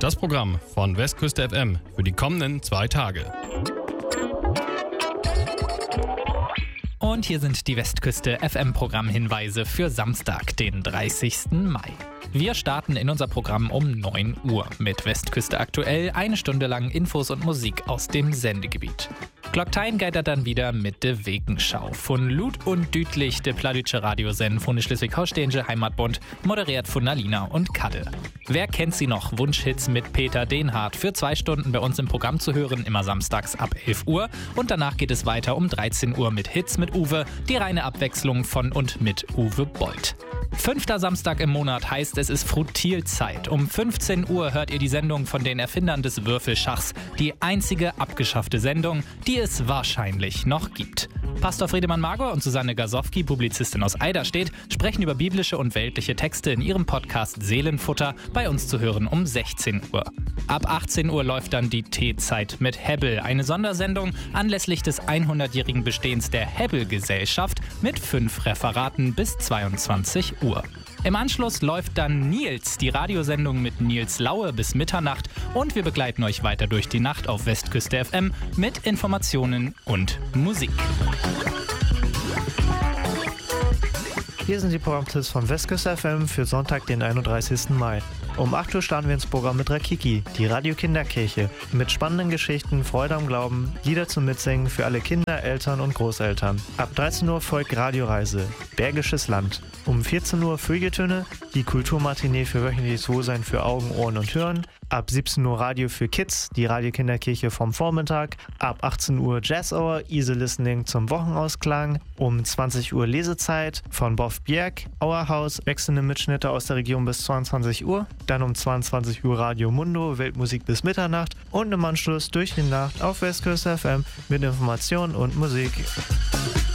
Das Programm von Westküste FM für die kommenden 2 Tage. Und hier sind die Westküste FM-Programmhinweise für Samstag, den 30. Mai. Wir starten in unser Programm um 9 Uhr mit Westküste aktuell, 1 Stunde lang Infos und Musik aus dem Sendegebiet. Glocktein geht er dann wieder mit der Wegenschau. Von Lut und Dütlich, der Pladütsche Radiosend von der Schleswig-Holsteinische Heimatbund, moderiert von Alina und Kadde. Wer kennt sie noch? Wunschhits mit Peter Dehnhardt für 2 Stunden bei uns im Programm zu hören, immer samstags ab 11 Uhr. Und danach geht es weiter um 13 Uhr mit Hits mit Uwe, die reine Abwechslung von und mit Uwe Bolt. 5. Samstag im Monat heißt, es ist Frutilzeit. Um 15 Uhr hört ihr die Sendung von den Erfindern des Würfelschachs. Die einzige abgeschaffte Sendung, die es wahrscheinlich noch gibt. Pastor Friedemann Magor und Susanne Gasowski, Publizistin aus Eiderstedt, sprechen über biblische und weltliche Texte in ihrem Podcast Seelenfutter, bei uns zu hören um 16 Uhr. Ab 18 Uhr läuft dann die Teezeit mit Hebbel, eine Sondersendung anlässlich des 100-jährigen Bestehens der Hebbel-Gesellschaft mit 5 Referaten bis 22 Uhr. Im Anschluss läuft dann Nils, die Radiosendung mit Nils Laue bis Mitternacht, und wir begleiten euch weiter durch die Nacht auf Westküste FM mit Informationen und Musik. Hier sind die Programmtipps von Westküste FM für Sonntag, den 31. Mai. Um 8 Uhr starten wir ins Programm mit Rakiki, die Radio-Kinderkirche, mit spannenden Geschichten, Freude am Glauben, Lieder zum Mitsingen für alle Kinder, Eltern und Großeltern. Ab 13 Uhr folgt Radioreise, Bergisches Land. Um 14 Uhr Vögeltöne, die Kulturmatinee für wöchentliches Wohlsein für Augen, Ohren und Hören. Ab 17 Uhr Radio für Kids, die Radio-Kinderkirche vom Vormittag. Ab 18 Uhr Jazz Hour, Easy Listening zum Wochenausklang. Um 20 Uhr Lesezeit von Boff Bjerg, Auerhaus, wechselnde Mitschnitte aus der Region bis 22 Uhr. Dann um 22 Uhr Radio Mundo, Weltmusik bis Mitternacht. Und im Anschluss durch die Nacht auf Westküste FM mit Informationen und Musik.